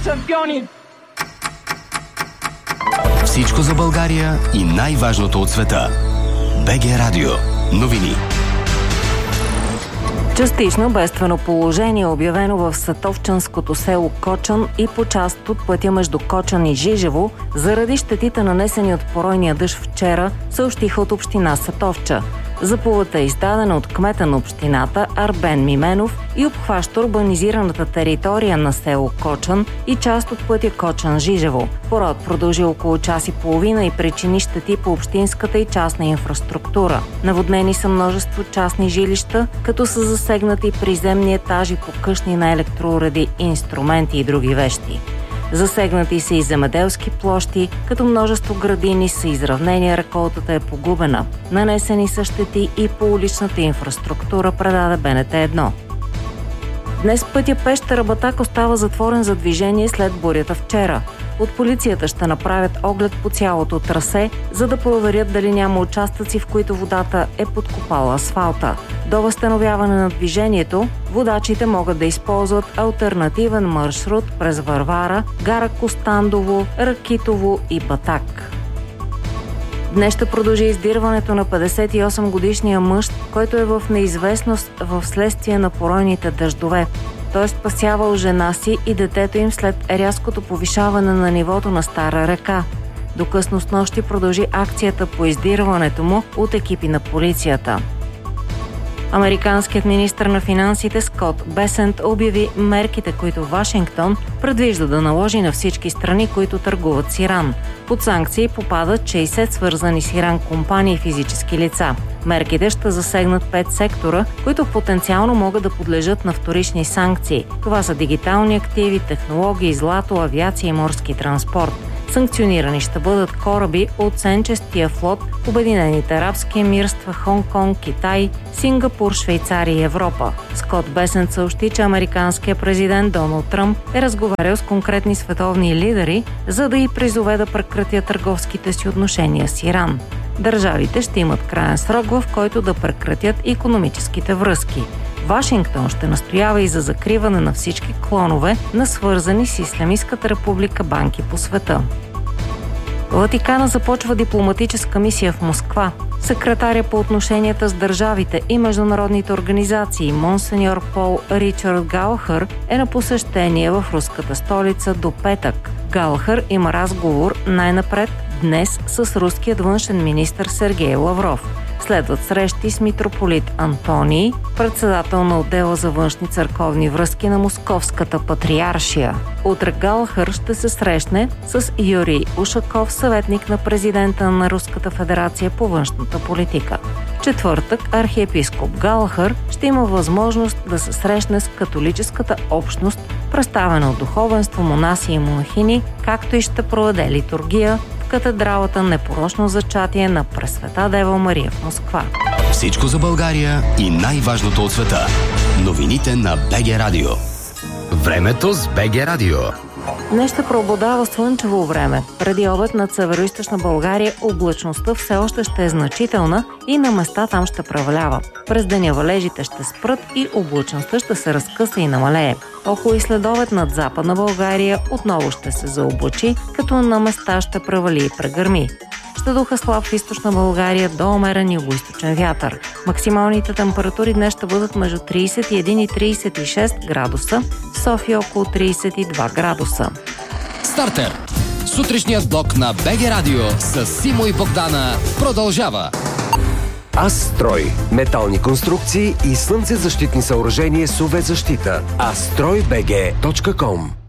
шампиони! Всичко за България и най-важното от света. БГ Радио. Новини. Частично бедствено положение е обявено в сатовчанското село Кочан и по част от пътя между Кочан и Жижево заради щетите, нанесени от поройния дъжд вчера, съобщиха от община Сатовча. Заповедта е издадена от кмета на общината Арбен Мименов и обхваща урбанизираната територия на село Кочан и част от пътя Кочан-Жижево. Пород продължи около час и половина и причини щети по общинската и частна инфраструктура. Наводнени са множество частни жилища, като са засегнати приземни етажи по къщни на електроуреди, инструменти и други вещи. Засегнати са и земеделски площи, като множество градини са изравнени, реколтата е погубена. Нанесени са щети и по уличната инфраструктура, предаде БНТ 1. Днес пътя Пещера-Батак остава затворен за движение след бурята вчера. От полицията ще направят оглед по цялото трасе, за да проверят дали няма участъци, в които водата е подкопала асфалта. До възстановяване на движението, водачите могат да използват алтернативен маршрут през Варвара, гара Костандово, Ракитово и Батак. Днес ще продължи издирването на 58-годишния мъж, който е в неизвестност в следствие на поройните дъждове. Той е спасявал жена си и детето им след рязкото повишаване на нивото на Стара река. До късно снощи продължи акцията по издирването му от екипи на полицията. Американският министър на финансите Скот Бесент обяви мерките, които Вашингтон предвижда да наложи на всички страни, които търгуват с Иран. Под санкции попадат 60 свързани с Иран компании и физически лица. Мерките ще засегнат 5 сектора, които потенциално могат да подлежат на вторични санкции. Това са дигитални активи, технологии, злато, авиация и морски транспорт. Санкционирани ще бъдат кораби от сенчестия флот в Обединените арабски емирства, Хонг-Конг, Китай, Сингапур, Швейцария и Европа. Скот Бесент съобщи, че американският президент Доналд Тръмп е разговарял с конкретни световни лидери, за да ги призове да прекратят търговските си отношения с Иран. Държавите ще имат краен срок, в който да прекратят икономическите връзки. Вашингтон ще настоява и за закриване на всички клонове на свързани с Ислямистката република банки по света. Ватикана започва дипломатическа мисия в Москва. Секретаря по отношенията с държавите и международните организации монсеньор Пол Ричард Галахър е на посещение в руската столица до петък. Галахър има разговор най-напред днес с руският външен министър Сергей Лавров. Следват срещи с митрополит Антоний, председател на отдела за външни църковни връзки на Московската патриаршия. Утре Галахър ще се срещне с Юрий Ушаков, съветник на президента на Руската федерация по външната политика. В четвъртък архиепископ Галахър ще има възможност да се срещне с католическата общност, представена от духовенство, монаси и монахини, както и ще проведе литургия в катедралата Непорочно зачатие на Пресвета Дева Мария в Москва. Всичко за България и най-важното от света. Новините на БГ Радио. Времето с БГ Радио. Днес ще преобладава слънчево време. Преди обед над североизточна България облачността все още ще е значителна и на места там ще превалява. През деня валежите ще спрат и облачността ще се разкъса и намалее. Около и следобед над западна България отново ще се заоблачи, като на места ще превали и прегърми. Ще духа слаб в източна България до умерен югоизточен вятър. Максималните температури днес ще бъдат между 31 и 36 градуса, в София около 32 градуса. Стартер! Сутрешният блок на БГ Радио с Симо и Богдана продължава. Астрой. Метални конструкции и слънцезащитни съоръжения с UV защита. astroybg.com